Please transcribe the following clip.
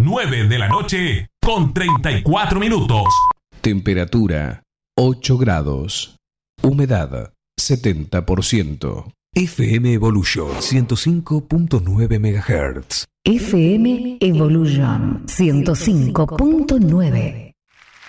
9 de la noche con 34 minutos. Temperatura 8 grados. Humedad 70%. FM Evolution 105.9 MHz. FM Evolution 105.9.